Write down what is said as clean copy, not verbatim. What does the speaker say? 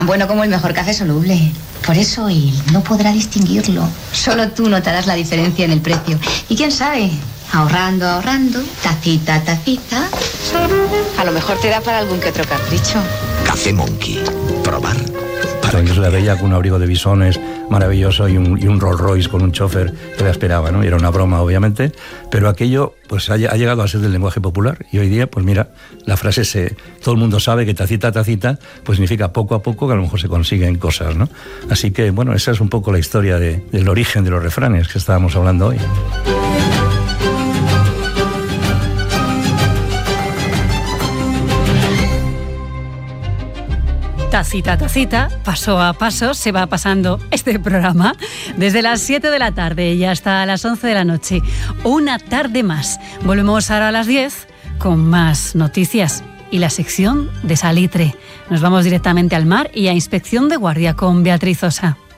Bueno como el mejor café soluble. Por eso él no podrá distinguirlo. Solo tú notarás la diferencia en el precio. Y quién sabe, ahorrando, tacita a tacita, a lo mejor te da para algún que otro capricho. Café Monkey. Probar. Entonces la veía con un abrigo de bisones maravilloso y un Rolls Royce con un chofer que la esperaba, ¿no? Y era una broma, obviamente, pero aquello pues ha llegado a ser del lenguaje popular y hoy día, pues mira, la frase todo el mundo sabe que tacita a tacita pues significa poco a poco que a lo mejor se consiguen cosas, ¿no? Así que, bueno, esa es un poco la historia del origen de los refranes que estábamos hablando hoy. Tacita a tacita, paso a paso, se va pasando este programa desde las 7 de la tarde y hasta las 11 de la noche. Una tarde más. Volvemos ahora a las 10 con más noticias y la sección de Salitre. Nos vamos directamente al mar y a Inspección de Guardia con Beatriz Osa.